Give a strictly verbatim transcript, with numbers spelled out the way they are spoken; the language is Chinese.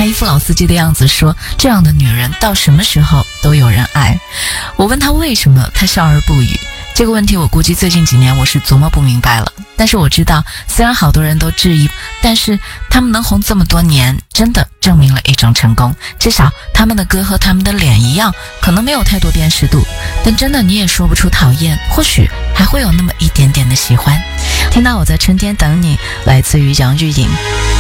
一副老司机的样子说，这样的女人到什么时候都有人爱。我问他为什么，他笑而不语。这个问题我估计最近几年我是琢磨不明白了，但是我知道虽然好多人都质疑，但是他们能红这么多年真的证明了一种成功，至少他们的歌和他们的脸一样，可能没有太多辨识度，但真的你也说不出讨厌，或许还会有那么一点点的喜欢。听到我在春天等你，来自于杨钰莹。